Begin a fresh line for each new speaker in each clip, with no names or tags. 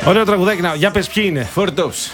Ωραίο τραγουδάκι. Για πες ποιοι είναι.
Four Tops.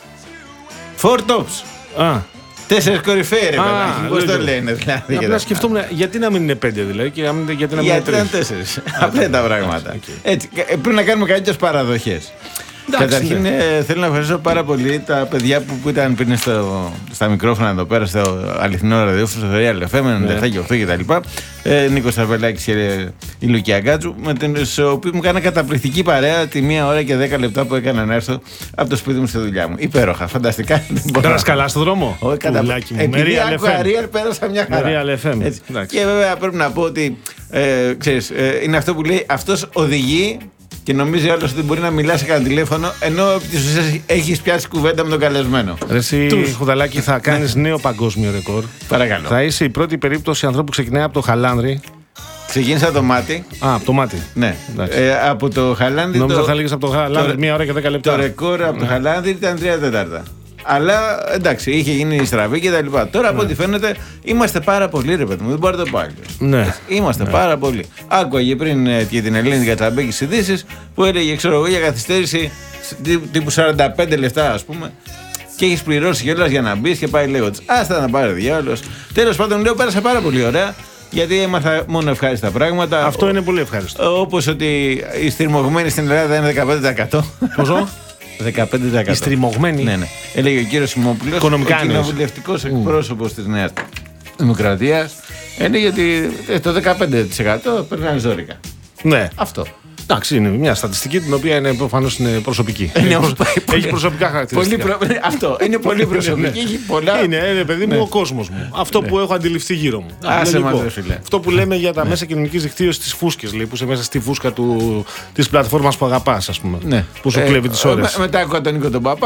Four Tops. Τέσσερις κορυφαίοι, ρε παιδάκι. Πώς το λένε, δηλαδή.
Απλά σκεφτόμουν γιατί να μην είναι 5 δηλαδή και γιατί να μην είναι 3.
Γιατί ήταν 4. Απλά τα πράγματα. Έτσι, πρέπει να κάνουμε καλύτερες παραδοχές. Καταρχήν θέλω να ευχαριστήσω πάρα πολύ τα παιδιά που ήταν πριν στα μικρόφωνα εδώ πέρα, στο αληθινό ραδιόφωνο, στο Real FM, 97 και 8 κτλ. Νίκος Σταρβελάκης και η Λουκία Γκάτζου, με τους οποίους μου κάνα καταπληκτική παρέα τη 1 ώρα και 10 λεπτά που έκανα να έρθω από το σπίτι μου στη δουλειά μου. Υπέροχα, φανταστικά.
Πέρασε καλά στον δρόμο.
Όχι, καταπληκτικά. Επειδή άκουγα Real, πέρασα μια χαρά. Και βέβαια πρέπει να πω ότι ξέρεις, είναι αυτό που λέει, αυτός οδηγεί. Και νομίζει άλλος ότι μπορεί να μιλά σε κανένα τηλέφωνο, ενώ επί της ουσίας έχεις πιάσει κουβέντα με τον καλεσμένο.
Εσύ, Χουδαλάκη, θα κάνεις νέο παγκόσμιο ρεκόρ.
Παρακαλώ.
Θα είσαι η πρώτη περίπτωση ανθρώπου που ξεκινάει από το Χαλάνδρι.
Ξεκίνησα από το μάτι.
Από το μάτι.
Ναι. Από το Χαλάνδρι.
Νόμιζα θα λέγες από το Χαλάνδρι 1 ώρα και 10 λεπτά.
Το ρεκόρ από το Χαλάνδρι ήταν 3 τέταρτα. Αλλά εντάξει, είχε γίνει στραβή και τα λοιπά. Τώρα από ό,τι φαίνεται είμαστε πάρα πολλοί, ρε παιδί μου. Δεν μπορεί να το πω άλλο.
Ναι.
Είμαστε πάρα πολλοί. Άκουγε πριν και την Ελένη Κατσαμπέκη στις ειδήσεις που έλεγε, ξέρω εγώ, για καθυστέρηση τύπου 45 λεπτά, ας πούμε. Και έχει πληρώσει κιόλας για να μπει και πάει λέγοντας. Άστα να πάρει διάολος. Τέλος πάντων, λέω, πέρασα πάρα πολύ ωραία. Γιατί έμαθα μόνο ευχάριστα πράγματα.
Αυτό είναι πολύ ευχάριστο.
Όπως ότι οι στριμωγμένοι στην Ελλάδα είναι 15%.
Πόσο?
15%.
Οι στριμωγμένοι.
Ναι. Έλεγε ο κύριος Σιμόπουλος, ο κοινοβουλευτικός εκπρόσωπος της Νέας Δημοκρατίας, έλεγε ότι το 15% περνάει ζώρικα.
Ναι.
Αυτό.
Εντάξει, είναι μια στατιστική την οποία προφανώς είναι προσωπική. Έχει προσωπικά χαρακτηριστικά.
Αυτό είναι πολύ προσωπική. Έχει πολλά.
Είναι, παιδί μου, ο κόσμος μου. Αυτό που έχω αντιληφθεί γύρω μου. Αυτό που λέμε για τα μέσα κοινωνικής δικτύωσης, τις φούσκες, που είσαι μέσα στη φούσκα της πλατφόρμας που αγαπάς, ας πούμε. Που σου κλέβει τις ώρες.
Μετά ακούω τον Νίκο τον Παπά.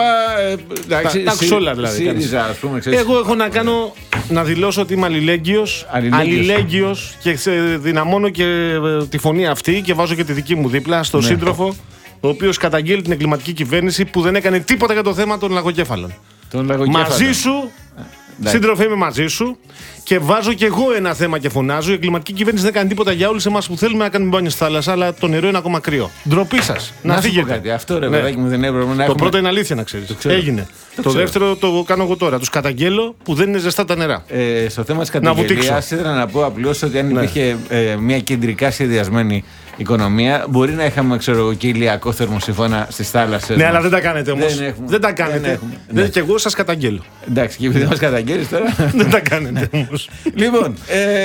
Τα άκουσα όλα δηλαδή. Εγώ έχω να δηλώσω ότι είμαι αλληλέγγυος και δυναμώνω και τη φωνή αυτή και βάζω και τη δική μου δίπλα στον σύντροφο, ο οποίος καταγγέλει την εγκληματική κυβέρνηση που δεν έκανε τίποτα για το θέμα των λαγοκέφαλων. Μαζί σου, σύντροφε, είμαι μαζί σου και βάζω κι εγώ ένα θέμα και φωνάζω. Η εγκληματική κυβέρνηση δεν κάνει τίποτα για όλους εμάς που θέλουμε να κάνουμε μπάνιο στη θάλασσα, αλλά το νερό είναι ακόμα κρύο. Ντροπή σας. Να φύγετε.
Αυτό ρε παιδάκι μου δεν έπρεπε να.
Το πρώτο είναι αλήθεια, να ξέρεις. Έγινε. Το δεύτερο το κάνω εγώ τώρα. Τους καταγγέλω που δεν είναι ζεστά τα νερά.
Στο θέμα της καταγγελίας ήθελα να πω απλώς ότι αν υπήρχε μια κεντρικά σχεδιασμένη οικονομία, μπορεί να είχαμε, και ηλιακό θερμοσυφώνα στις θάλασσες.
Ναι, αλλά δεν τα κάνετε όμως. Δεν τα κάνετε. Και εγώ σας καταγγέλω.
Εντάξει, και επειδή μας καταγγέλεις τώρα.
Δεν τα κάνετε όμως.
Λοιπόν.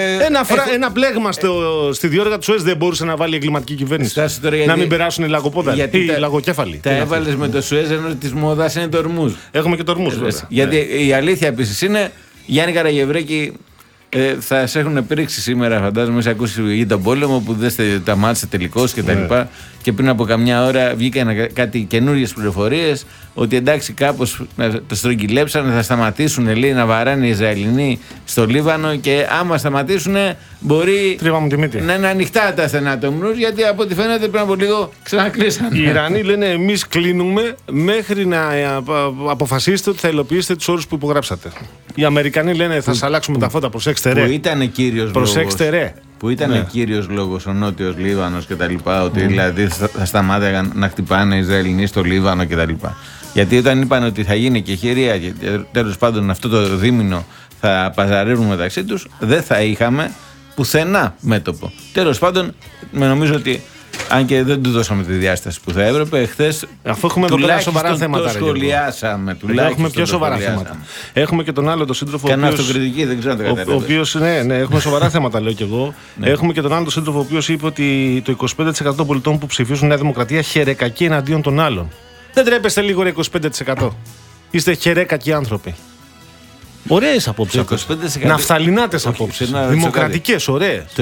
Ένα πλέγμα στη διόρυγα του Σουέζ δεν μπορούσε να βάλει η εγκληματική κυβέρνηση. Να μην περάσουν οι λαγοπόδαροι ή οι λαγοκέφαλοι.
Τα έβαλες με το Σουέζ, ενώ της μόδας είναι το Ορμούζ.
Έχουμε και το Ορμούζ, βέβαια.
Γιατί η αλήθεια επίσης είναι, Γιάννη Καραγευρέκη, θα σε έχουν πρίξει σήμερα, φαντάζομαι, σε ακούσει για τον πόλεμο που δεν τα μάτσε τελικώς και τα λοιπά. Και πριν από καμιά ώρα βγήκαν κάτι καινούριες πληροφορίες ότι εντάξει, κάπως το στρογγυλέψανε, θα σταματήσουν, λέει, να βαράνε οι Ισραηλινοί στο Λίβανο και άμα σταματήσουν μπορεί να είναι ανοιχτά τα στενά του Ορμούζ, γιατί από ό,τι φαίνεται πριν από λίγο ξανακλείσαν.
Οι Ιρανοί λένε εμείς κλείνουμε μέχρι να αποφασίσετε ότι θα υλοποιήσετε τους όρους που υπογράψατε. Οι Αμερικανοί λένε θα σας αλλάξουμε τα φώτα, προσέξτε ρε.
Που ήταν κύριος
προσέξτε ρε.
Που ήταν κύριος λόγος ο Νότιος Λίβανος και τα λοιπά, ότι δηλαδή θα σταμάταγαν να χτυπάνε οι Ισραηλινοί στο Λίβανο και τα λοιπά. Γιατί όταν είπαν ότι θα γίνει και χειρία και τέλος πάντων αυτό το δίμηνο θα παζαρεύουν μεταξύ τους, δεν θα είχαμε πουθενά μέτωπο. Τέλος πάντων, νομίζω ότι αν και δεν του δώσαμε τη διάσταση που θα έπρεπε, χθες
αφού έχουμε εδώ πέρα σοβαρά θέματα.
Το σχολιάσαμε.
Έχουμε πιο σοβαρά θέματα. Έχουμε και τον άλλο τον σύντροφο.
Κάνω αυτοκριτική, δεν ξέρω αν το καταλαβαίνετε.
Ναι, έχουμε σοβαρά θέματα, λέω κι εγώ. Έχουμε και τον άλλο τον σύντροφο, ο οποίος είπε ότι το 25% των πολιτών που ψηφίζουν Νέα Δημοκρατία χερεκακεί εναντίον των άλλων. Δεν τρέπεστε λίγο, ρε, 25%. Είστε χερέκακοι άνθρωποι. Ωραίες απόψεις. Ναυταλινάτες απόψεις. Δημοκρατικές, ωραίες.
Το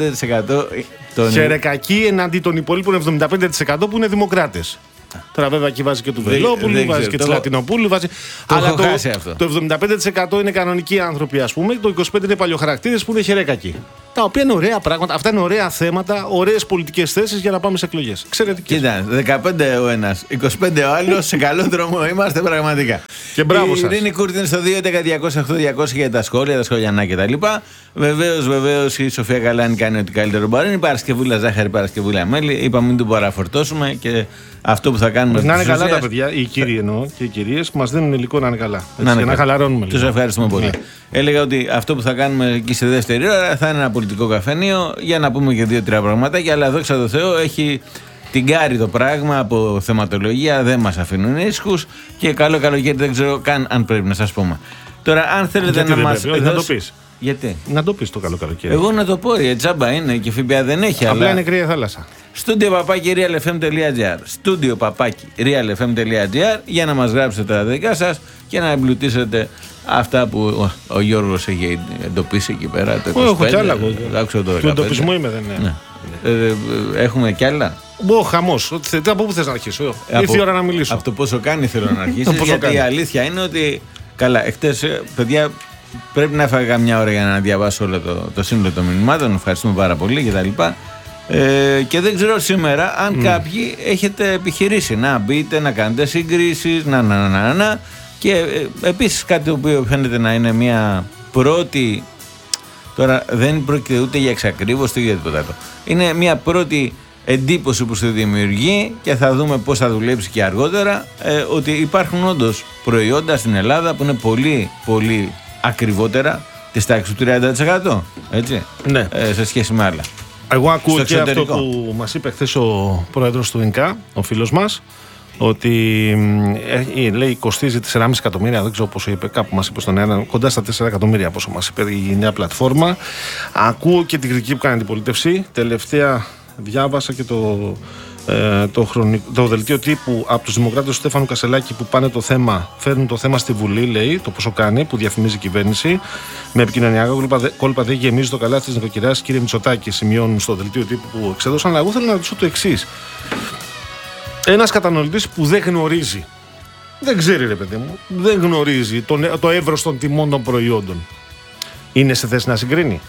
25%.
Χερεκακοί εναντί των υπόλοιπων 75% που είναι δημοκράτες. Τώρα βέβαια εκεί βάζει και του Βελόπουλου, βάζει και τη Λατινοπούλου. Αλλά το 75% είναι κανονικοί άνθρωποι, ας πούμε. Το 25% είναι παλιοχαρακτήρες που είναι χερέκακοι. τα οποία είναι ωραία πράγματα. Αυτά είναι ωραία θέματα, ωραίες πολιτικές θέσεις για να πάμε σε εκλογές.
Κοίτα, 15 ο ένας, 25 ο άλλος, σε καλό δρόμο είμαστε πραγματικά.
Και μπράβο σας.
Η Ειρήνη Κούρτη είναι στο 2.11.208.200 για τα σχόλια, τα σχολιανά κτλ. Βεβαίως η Σοφία Καλάνη κάνει ό,τι καλύτερο μπορεί. Είναι η Παρασκευούλα ζάχαρη, Παρασκευούλα μέλι. Είπαμε μην του παραφορτώσουμε και αυτό που θα κάνουμε.
Να είναι καλά τα παιδιά, οι κύριοι εννοώ και οι κυρίες που μας δίνουν υλικό να είναι καλά. Έτσι, να χαλαρώνουμε.
Τους ευχαριστούμε πολύ. Έλεγα ότι αυτό που θα κάνουμε εκεί στη δεύτερη ώρα θα είναι ένα πολιτικό καφενείο για να πούμε και 2-3 πραγματάκια. Αλλά δόξα τω Θεώ έχει την κάρη το πράγμα από θεματολογία, δεν μας αφήνουν ήσυχους και καλό καλοκαίρι δεν ξέρω καν αν πρέπει να σας πούμε. Τώρα, αν θέλετε να μας.
Να το πεις.
Γιατί?
Να το πεις το καλό καλοκαίρι.
Εγώ να το πω, τζάμπα είναι και ΦΠΑ δεν έχει.
Απλά είναι κρύα θάλασσα.
Studio papaki realfm.gr. Studio papaki realfm.gr για να μας γράψετε τα δικά σας και να εμπλουτίσετε αυτά που ο Γιώργος έχει εντοπίσει εκεί πέρα. Το 25.
Έχω κι άλλα. Του εντοπισμού είμαι, δεν είναι.
Ναι. Έχουμε κι άλλα.
Χαμός. Από πού θες να αρχίσω? Ήρθε η ώρα να μιλήσω.
Από το πόσο κάνει θέλω να αρχίσεις. Γιατί η αλήθεια είναι ότι. Καλά, εχθές, παιδιά, πρέπει να έφαγα μια ώρα για να διαβάσω όλο το σύνολο των μηνυμάτων. Ευχαριστούμε πάρα πολύ κτλ. Και δεν ξέρω σήμερα αν κάποιοι έχετε επιχειρήσει να μπείτε, να κάνετε συγκρίσεις, να. Και επίσης κάτι το οποίο φαίνεται να είναι μια πρώτη. Τώρα δεν πρόκειται ούτε για εξακρίβωση ούτε για τίποτα άλλο. Είναι μια πρώτη εντύπωση που σε δημιουργεί και θα δούμε πώς θα δουλέψει και αργότερα, ότι υπάρχουν όντως προϊόντα στην Ελλάδα που είναι πολύ πολύ ακριβότερα της τάξης του 30%. Έτσι,
ναι.
Σε σχέση με άλλα.
Εγώ ακούω και αυτό που μας είπε χθες ο πρόεδρος του ΙΝΚΑ, ο φίλος μας, ότι λέει κοστίζει 4,5 εκατομμύρια, δεν ξέρω πόσο είπε, κάπου μας είπε στον ένα, κοντά στα 4 εκατομμύρια πόσο μας είπε η νέα πλατφόρμα. Ακούω και την κριτική που κάνει αντιπολίτευση. Τελευταία διάβασα και το δελτίο τύπου από τους Δημοκράτες του Στέφανου Κασελάκη που πάνε φέρνουν το θέμα στη Βουλή, λέει, το πόσο κάνει, που διαφημίζει η κυβέρνηση. Με επικοινωνιακά κόλπα δεν γεμίζει το καλάθι της νοικοκυράς, κύριε Μητσοτάκη, σημειώνουν στο δελτίο τύπου που εξέδωσαν. Αλλά εγώ θέλω να ρωτήσω το εξής. Ένας καταναλωτής που δεν γνωρίζει, δεν ξέρει ρε παιδί μου, δεν γνωρίζει το εύρος των τιμών των προϊόντων, είναι σε θέση να συγκρίνει?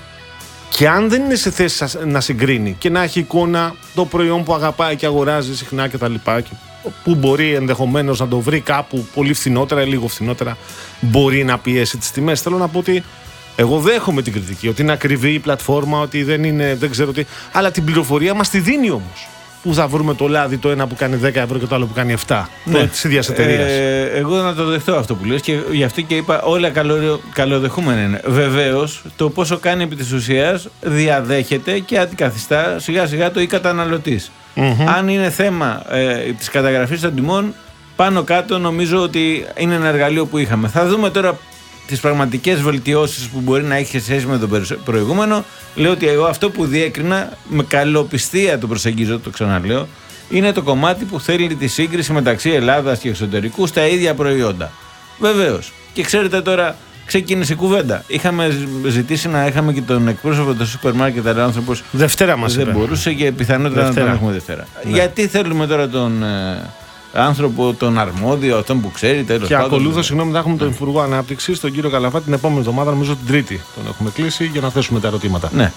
Και αν δεν είναι σε θέση να συγκρίνει και να έχει εικόνα το προϊόν που αγαπάει και αγοράζει συχνά κτλ., που μπορεί ενδεχομένως να το βρει κάπου πολύ φθηνότερα ή λίγο φθηνότερα, μπορεί να πιέσει τις τιμές. Θέλω να πω ότι εγώ δέχομαι την κριτική, ότι είναι ακριβή η πλατφόρμα, ότι δεν ξέρω τι, αλλά την πληροφορία μας τη δίνει όμως. Πού θα βρούμε το λάδι το ένα που κάνει 10 ευρώ και το άλλο που κάνει 7 της ίδιας εταιρείας?
Εγώ να το δεχτώ αυτό που λες και γι' αυτό και είπα όλα καλοδεχούμενα είναι. Βεβαίως το πόσο κάνει επί της ουσίας διαδέχεται και αντικαθιστά σιγά σιγά το ή καταναλωτής. Αν είναι θέμα της καταγραφής των τιμών, πάνω κάτω νομίζω ότι είναι ένα εργαλείο που είχαμε. Θα δούμε τώρα τις πραγματικές βελτιώσεις που μπορεί να έχει σε σχέση με το προηγούμενο. Λέω ότι εγώ αυτό που διέκρινα, με καλοπιστία το προσεγγίζω, το ξαναλέω, είναι το κομμάτι που θέλει τη σύγκριση μεταξύ Ελλάδας και εξωτερικού στα ίδια προϊόντα. Βεβαίως. Και ξέρετε τώρα, ξεκίνησε η κουβέντα. Είχαμε ζητήσει να είχαμε και τον εκπρόσωπο του σούπερ μάρκετ, αλλά ο άνθρωπος δεν μπορούσε και πιθανότερα να τον έχουμε Δευτέρα. Ναι. Γιατί θέλουμε τώρα τον άνθρωπο, τον αρμόδιο, αυτόν που ξέρει, τέλος
πάντων. Και ακολούθως, συγγνώμη, θα έχουμε τον Υπουργό Ανάπτυξης, τον κύριο Καλαφάτη, την επόμενη εβδομάδα, νομίζω την Τρίτη. Τον έχουμε κλείσει για να θέσουμε τα ερωτήματα.
Ναι.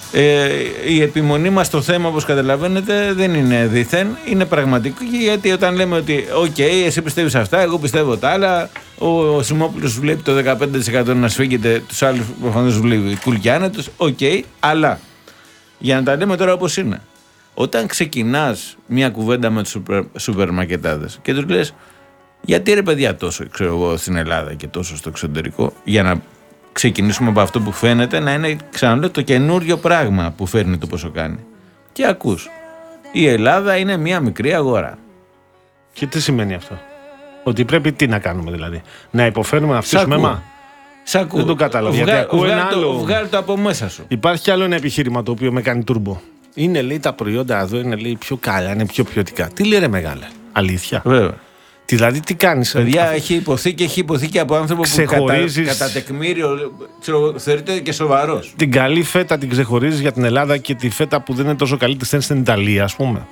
Η επιμονή μας στο θέμα, όπως καταλαβαίνετε, δεν είναι δίθεν, είναι πραγματική, γιατί όταν λέμε ότι, OK, εσύ πιστεύεις αυτά, εγώ πιστεύω τα άλλα, ο Σιμόπουλος βλέπει το 15% να σφίγγεται, τους άλλους προφανώς βλέπει κουλκιάνετος, OK, αλλά για να τα λέμε τώρα όπως είναι. Όταν ξεκινάς μια κουβέντα με τους σούπερ μαρκετάδες και τους λες γιατί ρε παιδιά τόσο ξέρω εγώ στην Ελλάδα και τόσο στο εξωτερικό, για να ξεκινήσουμε από αυτό που φαίνεται να είναι, ξαναλέω, το καινούριο πράγμα που φέρνει το πόσο κάνει. Και ακούς, η Ελλάδα είναι μια μικρή αγορά.
Και τι σημαίνει αυτό? Ότι πρέπει τι να κάνουμε δηλαδή? Να υποφέρουμε, να φτύσουμε αίμα? Δεν το κατάλαβα. Γιατί ακούω ένα άλλο.
Βγάλει το από μέσα σου.
Υπάρχει κι άλλο ένα επιχείρημα το οποίο με κάνει τούρμπο. Είναι, λέει, τα προϊόντα εδώ είναι, λέει, πιο καλά, είναι πιο ποιοτικά. Τι λέει ρε μεγάλε? Αλήθεια?
Βέβαια.
Δηλαδή τι κάνεις?
Παιδιά, έχει υποθεί και από άνθρωπο που κατά τεκμήριο θεωρείται και σοβαρός.
Την καλή φέτα την ξεχωρίζεις για την Ελλάδα και τη φέτα που δεν είναι τόσο καλή τη στέλνεις στην Ιταλία, ας πούμε.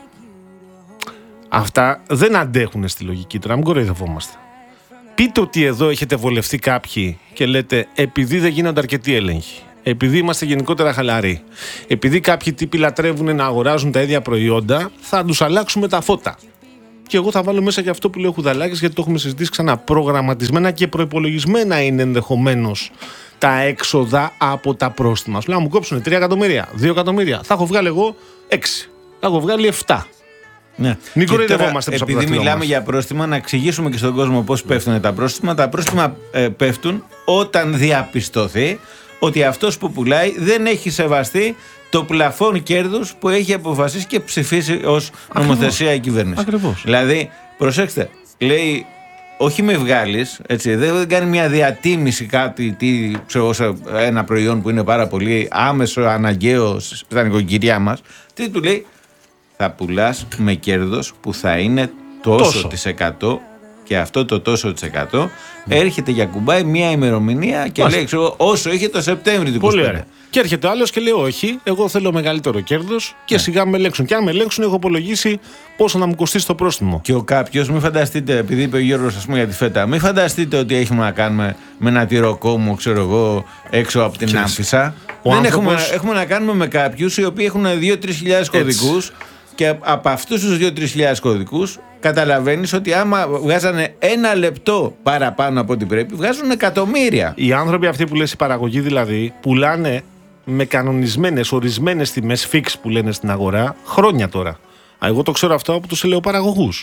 Αυτά δεν αντέχουν στη λογική τώρα, μην κοροϊδευόμαστε. Πείτε ότι εδώ έχετε βολευτεί κάποιοι και λέτε επειδή δεν γίνονται αρκετοί έλεγχοι, επειδή είμαστε γενικότερα χαλαροί, επειδή κάποιοι τύποι λατρεύουν να αγοράζουν τα ίδια προϊόντα, θα τους αλλάξουμε τα φώτα. Και εγώ θα βάλω μέσα και αυτό που λέω Χουδαλάκης, γιατί το έχουμε συζητήσει ξανά. Προγραμματισμένα και προϋπολογισμένα είναι ενδεχομένως τα έξοδα από τα πρόστιμα. Σου λέω να μου κόψουν 3 εκατομμύρια, 2 εκατομμύρια. Θα έχω βγάλει εγώ 6. Θα έχω βγάλει 7.
Ναι.
Μην κοροϊδευόμαστε πίσω από
επειδή μιλάμε για πρόστιμα, να εξηγήσουμε και στον κόσμο πώς πέφτουν τα πρόστιμα. Τα πρόστιμα πέφτουν όταν διαπιστωθεί ότι αυτός που πουλάει δεν έχει σεβαστεί το πλαφόν κέρδους που έχει αποφασίσει και ψηφίσει ως νομοθεσία η κυβέρνηση.
Ακριβώς.
Δηλαδή, προσέξτε, λέει, όχι με βγάλεις, έτσι, δεν κάνει μια διατίμηση κάτι, ξέρω, σε ένα προϊόν που είναι πάρα πολύ άμεσο, αναγκαίο στα νοικοκυριά μας. Τι του λέει, θα πουλάς με κέρδος που θα είναι τόσο %. Και αυτό το τόσο %, έρχεται για κουμπάει μια ημερομηνία και λέει, ξέρω, όσο είχε το Σεπτέμβρη του 2025.
Πολύ ωραία. Και έρχεται ο άλλος και λέει, όχι, εγώ θέλω μεγαλύτερο κέρδος και σιγά με ελέγξουν. Και αν με ελέγξουν, έχω υπολογίσει πόσο να μου κοστίσει το πρόστιμο.
Και ο κάποιος, μην φανταστείτε, επειδή είπε ο Γιώργος, ας πούμε, για τη φέτα, μην φανταστείτε ότι έχουμε να κάνουμε με ένα τυροκόμο, ξέρω εγώ, έξω από την Άμφισσα. Έχουμε να κάνουμε με κάποιους οι οποίοι έχουν 2-3 χιλιάδες κωδικούς. Και από αυτούς τους 2-3 χιλιάδες κωδικούς καταλαβαίνεις ότι άμα βγάζανε 1 λεπτό παραπάνω από ό,τι πρέπει, βγάζουν εκατομμύρια.
Οι άνθρωποι αυτοί που λες, η παραγωγή δηλαδή, πουλάνε με κανονισμένες, ορισμένες τιμές, fix που λένε στην αγορά, χρόνια τώρα. Εγώ το ξέρω αυτό από τους ελαιοπαραγωγούς.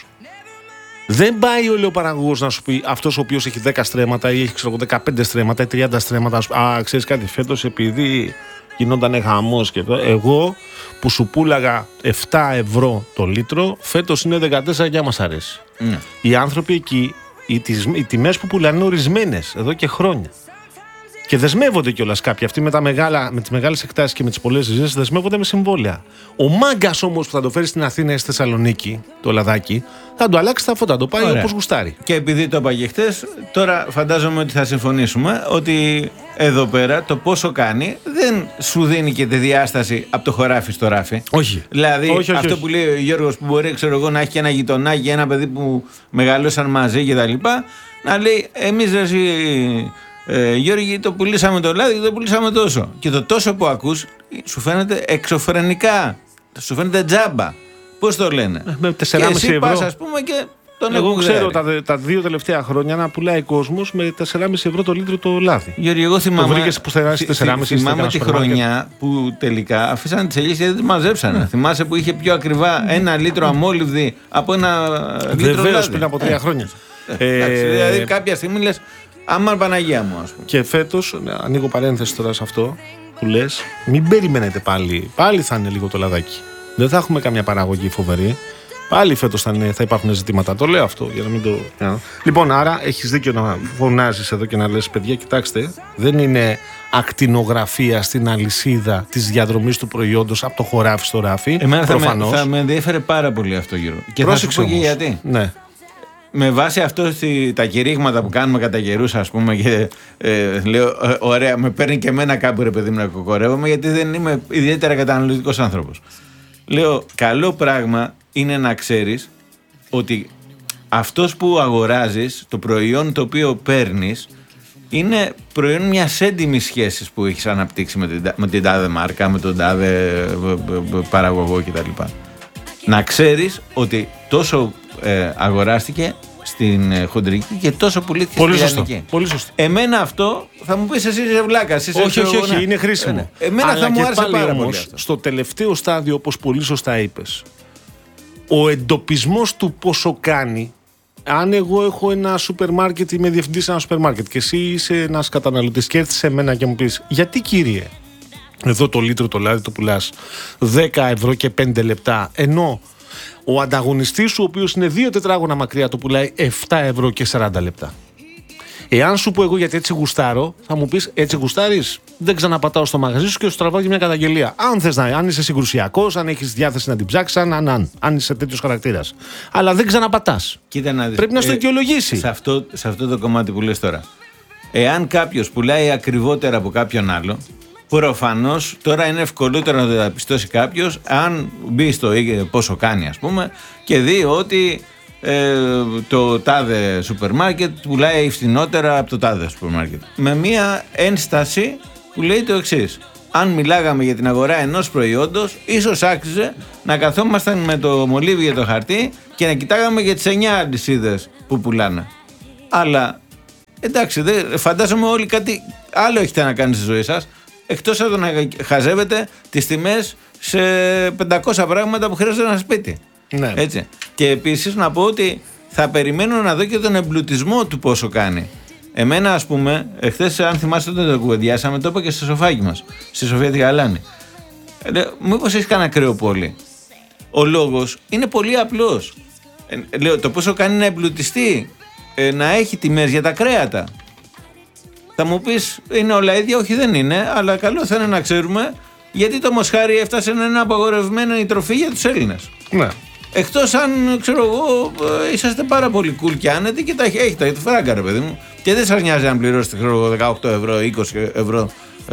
Δεν πάει ο ελαιοπαραγωγός να σου πει αυτός ο οποίος έχει 10 στρέμματα ή έχει 15 στρέμματα ή 30 στρέμματα. Α, ξέρεις κάτι, φέτος επειδή γινόταν χαμός και τώρα, εγώ που σου πούλαγα 7 ευρώ το λίτρο, φέτος είναι 14 και μας αρέσει. Οι άνθρωποι εκεί, οι τιμές που πουλάνε είναι ορισμένες εδώ και χρόνια. Και δεσμεύονται κιόλας κάποιοι. Αυτοί με τις μεγάλες εκτάσεις και με τις πολλές ζύζες δεσμεύονται με συμβόλαια. Ο μάγκας όμως που θα το φέρει στην Αθήνα ή στη Θεσσαλονίκη, το λαδάκι, θα το αλλάξει τα φώτα, θα το πάει όπως γουστάρει.
Και επειδή το είπα και χτες, τώρα φαντάζομαι ότι θα συμφωνήσουμε ότι εδώ πέρα το πόσο κάνει δεν σου δίνει και τη διάσταση από το χωράφι στο ράφι.
Όχι.
Δηλαδή αυτό που λέει ο Γιώργος, που μπορεί, ξέρω εγώ, να έχει και ένα γειτονάκι, ένα παιδί που μεγαλώσαν μαζί κτλ. Να λέει, εμείς Γιώργη, το πουλήσαμε το λάδι και το πουλήσαμε τόσο. Και το τόσο που ακούς σου φαίνεται εξωφρενικά. Σου φαίνεται τζάμπα. Πώς το λένε.
Με 4,5
και εσύ
ευρώ.
Πας, ας πούμε, και τον
εγώ ξέρω τα 2 τελευταία χρόνια να πουλάει κόσμος με 4,5 ευρώ το λίτρο το λάδι.
Γιώργη, εγώ θυμάμαι.
Το βρήκες που θα 4,5
θυμάμαι τη χρονιά που τελικά αφήσαν τις ελιές γιατί τις μαζέψανε. Θυμάσαι που είχε πιο ακριβά 1 λίτρο αμόλυβδη από 1 λίτρο λάδι.
Βεβαίως, πριν από 3 χρόνια.
Δηλαδή κάποια στιγμή λες, άμα Παναγία μου, ας πούμε.
Και φέτος, ανοίγω παρένθεση τώρα σε αυτό που λες, μην περιμένετε πάλι. Πάλι θα είναι λίγο το λαδάκι. Δεν θα έχουμε καμιά παραγωγή φοβερή. Πάλι φέτος θα υπάρχουν ζητήματα. Το λέω αυτό για να μην το. Λοιπόν, άρα έχεις δίκιο να φωνάζεις εδώ και να λες, παιδιά, κοιτάξτε, δεν είναι ακτινογραφία στην αλυσίδα της διαδρομής του προϊόντος από το χωράφι στο ράφι.
Εμένα θα με ενδιαφέρε πάρα πολύ αυτό, Γιώργο. Και θα σου πω και γιατί.
Ναι.
Με βάση αυτό τα κηρύγματα που κάνουμε κατά καιρούς, ας πούμε, και λέω, ωραία, με παίρνει και εμένα κάπου, ρε παιδί μου, να κοκορεύομαι, γιατί δεν είμαι ιδιαίτερα καταναλωτικός άνθρωπος. Λέω, καλό πράγμα είναι να ξέρεις ότι αυτός που αγοράζεις, το προϊόν το οποίο παίρνεις, είναι προϊόν μιας έντιμης σχέσης που έχεις αναπτύξει με την τάδε μάρκα, με τον τάδε παραγωγό κτλ. Να ξέρεις ότι τόσο αγοράστηκε στην χοντρική και τόσο πουλήθηκε στην λιανική.
Πολύ σωστό.
Εμένα αυτό θα μου πεις, εσύ είσαι βλάκας.
Όχι, είναι χρήσιμο.
Εμένα θα μου άρεσε πάρα πολύ αυτό.
Στο τελευταίο στάδιο, όπως πολύ σωστά είπες, ο εντοπισμός του πόσο κάνει. Αν εγώ έχω ένα σούπερ μάρκετ, είμαι διευθυντής σε ένα σούπερ μάρκετ και εσύ είσαι ένας καταναλωτής και έρθεις σε μένα και μου πεις, γιατί κύριε, εδώ το λίτρο το λάδι το πουλάς 10 ευρώ και 5 λεπτά, ενώ ο ανταγωνιστής σου, ο οποίος είναι 2 τετράγωνα μακριά, το πουλάει 7 ευρώ και 40 λεπτά. Εάν σου πω εγώ γιατί έτσι γουστάρω, θα μου πεις, έτσι γουστάρεις, δεν ξαναπατάω στο μαγαζί σου και σου τραβάω και μια καταγγελία. Αν είσαι συγκρουσιακός, αν έχεις διάθεση να την ψάξεις, αν είσαι τέτοιος χαρακτήρας. Αλλά δεν ξαναπατάς.
Κοίτα να δεις,
πρέπει να στο δικαιολογήσει.
Σε αυτό το κομμάτι που λες τώρα. Εάν κάποιος πουλάει ακριβότερα από κάποιον άλλο, προφανώς τώρα είναι ευκολότερο να το διαπιστώσει κάποιος αν μπει στο πόσο κάνει, ας πούμε, και δει ότι το τάδε σούπερ μάρκετ πουλάει φθηνότερα από το τάδε σούπερ μάρκετ. Με μία ένσταση που λέει το εξής: αν μιλάγαμε για την αγορά ενός προϊόντος, ίσως άξιζε να καθόμασταν με το μολύβι για το χαρτί και να κοιτάγαμε για τις 9 αλυσίδες που πουλάνε. Αλλά εντάξει, φαντάζομαι όλοι κάτι άλλο έχετε να κάνετε στη ζωή σας, εκτός από το να χαζεύετε τις τιμές σε 500 πράγματα που χρειάζεται ένα σπίτι.
Ναι.
Έτσι. Και επίσης να πω ότι θα περιμένω να δω και τον εμπλουτισμό του πόσο κάνει. Εμένα, ας πούμε, εχθές, αν θυμάστε όταν το κουβεντιάσαμε, το είπα και στο σοφάκι μας, στη Σοφία τη Γαλάνη. Μήπως έχεις κανένα κρεοπόλι? Ο λόγος είναι πολύ απλός. Λέω, το πόσο κάνει να εμπλουτιστεί, να έχει τιμές για τα κρέατα. Θα μου πεις, είναι όλα ίδια? Όχι, δεν είναι, αλλά καλό θα είναι να ξέρουμε γιατί το μοσχάρι έφτασε να είναι απαγορευμένη η τροφή για τους Έλληνες.
Ναι.
Εκτός αν, ξέρω εγώ, είσαστε πάρα πολύ cool και άνετοι και τα έχετε φράγκα, ρε παιδί μου. Και δεν σας νοιάζει αν πληρώσετε 18 ευρώ, 20 ευρώ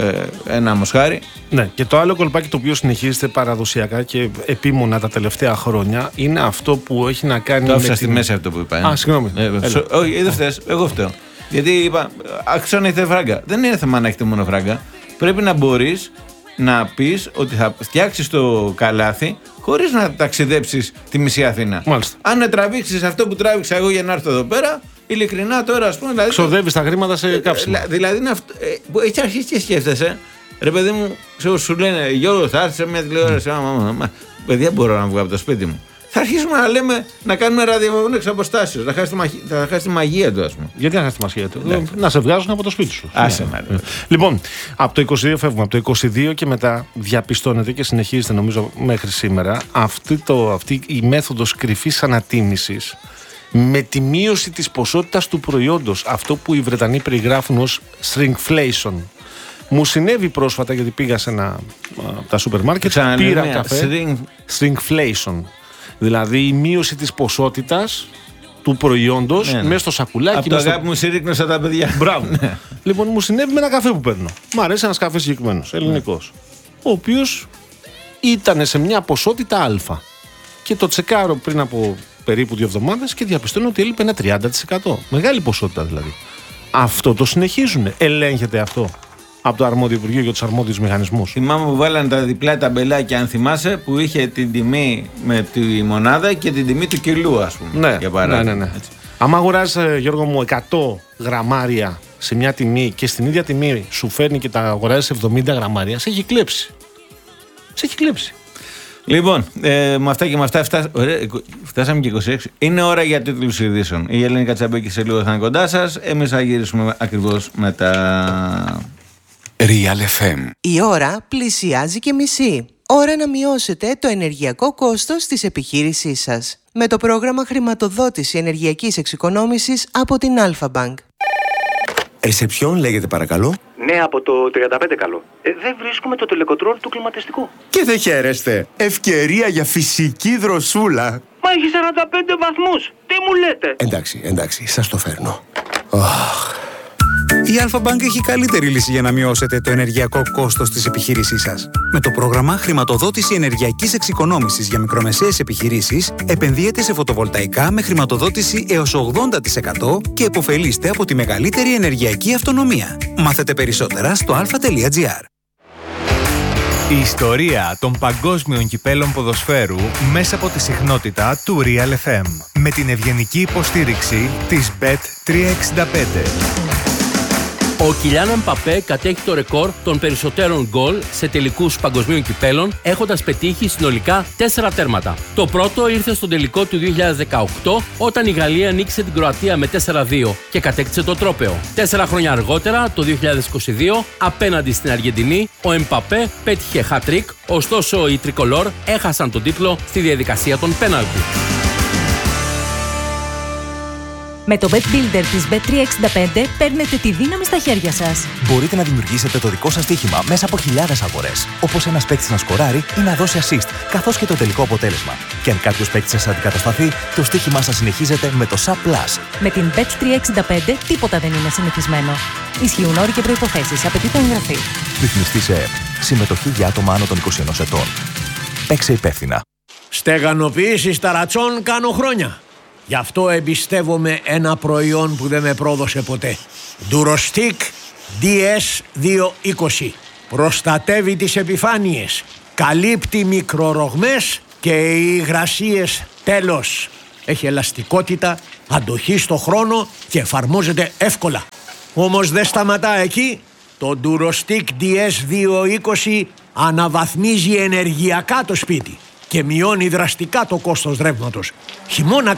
ένα μοσχάρι.
Ναι, και το άλλο κολπάκι το οποίο συνεχίζεται παραδοσιακά και επίμονα τα τελευταία χρόνια είναι αυτό που έχει να κάνει.
Το άφησα στη μέση αυτό που είπα.
Α, συγγνώμη.
Όχι, δεν φταίς, εγώ φταίω. Γιατί είπα, άξιο να έχετε φράγκα. Δεν είναι θέμα να έχετε μόνο φράγκα. Πρέπει να μπορείς να πεις ότι θα φτιάξεις το καλάθι χωρίς να ταξιδέψεις τη μισή Αθήνα.
Μάλιστα.
Αν τραβήξεις αυτό που τράβηξα εγώ για να έρθω εδώ πέρα, ειλικρινά τώρα, ας πούμε. Δηλαδή,
ξοδεύεις τα χρήματα σε κάψιμα.
Δηλαδή είναι αυτό. Έχει αρχίσει και σκέφτεσαι. Ρε παιδί μου, σου λένε Γιώργο, θα έρθει σε μια τηλεόραση. Παιδιά, μπορώ να βγω από το σπίτι μου. Θα αρχίσουμε να λέμε να κάνουμε ραδιοφωνία εξ αποστάσεως. Θα χάσει τη μαγεία του, ας πούμε.
Γιατί να χάσει τη μαγεία του? Να σε βγάζουν από το σπίτι σου.
Άσε,
λοιπόν, από το 22 φεύγουμε. Από το 22 και μετά διαπιστώνεται και συνεχίζεται νομίζω μέχρι σήμερα αυτή η μέθοδος κρυφής ανατίμησης με τη μείωση της ποσότητας του προϊόντος. Αυτό που οι Βρετανοί περιγράφουν ως shrinkflation. Μου συνέβη πρόσφατα γιατί πήγα σε ένα από τα σούπερ μάρκετ, πήρα καφέ. Shrinkflation. Δηλαδή η μείωση της ποσότητας του προϊόντος μέσα στο σακουλάκι.
Από το αγάπη μου συρρίκνωσα τα παιδιά.
Μπράβο. Λοιπόν, μου συνέβη με ένα καφέ που παίρνω. Μ' αρέσει ένας καφές συγκεκριμένος, ελληνικός. Ο οποίος ήταν σε μια ποσότητα α. Και το τσεκάρω πριν από περίπου 2 εβδομάδες και διαπιστώνω ότι έλειπε ένα 30%. Μεγάλη ποσότητα δηλαδή. Αυτό το συνεχίζουν. Ελέγχεται αυτό από το αρμόδιο Υπουργείο για τους αρμόδιους μηχανισμούς.
Θυμάμαι που βάλανε τα διπλά ταμπελάκια, αν θυμάσαι, που είχε την τιμή με τη μονάδα και την τιμή του κιλού, ας πούμε.
Ναι, για παράδειγμα. Ναι. Αν αγοράζεις, Γιώργο μου, 100 γραμμάρια σε μια τιμή και στην ίδια τιμή σου φέρνει και τα αγοράζεις 70 γραμμάρια, σε έχει κλέψει. Σε έχει κλέψει.
Λοιπόν, με αυτά και με αυτά φτάσαμε και 26. Είναι ώρα για τίτλους ειδήσεων. Η Ελένη Κατσαμπέκη σε λίγο θα είναι κοντά σας. Εμείς θα γυρίσουμε ακριβώς μετά.
Real FM.
Η ώρα πλησιάζει και μισή. Ώρα να μειώσετε το ενεργειακό κόστος της επιχείρησής σας. Με το πρόγραμμα χρηματοδότηση ενεργειακής εξοικονόμησης από την Alpha Bank.
Ρεσεψιόν λέγεται παρακαλώ.
Ναι, από το 35 καλό. Δεν βρίσκουμε το τελεκοτρόλ του κλιματιστικού.
Και δεν χαίρεστε. Ευκαιρία για φυσική δροσούλα.
Μα έχει 45 βαθμούς. Τι μου λέτε?
Εντάξει, σας το φέρνω. Η Alpha Bank έχει καλύτερη λύση για να μειώσετε το ενεργειακό κόστος της επιχείρησής σας. Με το πρόγραμμα χρηματοδότηση ενεργειακής εξοικονόμησης για μικρομεσαίες επιχειρήσεις, επενδύετε σε φωτοβολταϊκά με χρηματοδότηση έως 80% και επωφελείστε από τη μεγαλύτερη ενεργειακή αυτονομία. Μάθετε περισσότερα στο alpha.gr.
Η ιστορία των παγκόσμιων κυπέλων ποδοσφαίρου μέσα από τη συχνότητα του Real FM. Με την ευγενική υποστήριξη της Bet365.
Ο Κιλιάν Εμπαπέ κατέχει το ρεκόρ των περισσότερων γκολ σε τελικούς παγκοσμίων κυπέλων, έχοντας πετύχει συνολικά 4 τέρματα. Το πρώτο ήρθε στον τελικό του 2018, όταν η Γαλλία νίκησε την Κροατία με 4-2 και κατέκτησε το τρόπαιο. 4 χρόνια αργότερα, το 2022, απέναντι στην Αργεντινή, ο Εμπαπέ πέτυχε hat-trick, ωστόσο οι τρικολόρ έχασαν τον τίτλο στη διαδικασία των πέναλτι.
Με το Bet Builder της Bet365 παίρνετε τη δύναμη στα χέρια σας.
Μπορείτε να δημιουργήσετε το δικό σας στοίχημα μέσα από χιλιάδες αγορές. Όπως ένας παίκτης να σκοράρει ή να δώσει assist, καθώς και το τελικό αποτέλεσμα. Και αν κάποιος παίκτης σας αντικατασταθεί, το στοίχημά σας συνεχίζεται με το SAP+.
Με την Bet365 τίποτα δεν είναι συνηθισμένο. Ισχύουν όροι και προϋποθέσεις. Απαιτείται εγγραφή.
Ρυθμιστή σε ΕΕΠ. Συμμετοχή για άτομα άνω των 21 ετών. Παίξε υπεύθυνα.
Στεγανοποίηση ταρατσών κάνω χρόνια. Γι' αυτό εμπιστεύομαι ένα προϊόν που δεν με πρόδωσε ποτέ. Durostic DS220. Προστατεύει τις επιφάνειες, καλύπτει μικρορογμές και υγρασίες. Τέλος, έχει ελαστικότητα, αντοχή στο χρόνο και εφαρμόζεται εύκολα. Όμως δεν σταματά εκεί. Το Durostick DS220 αναβαθμίζει ενεργειακά το σπίτι και μειώνει δραστικά το κόστος ρεύματος. Χειμώνα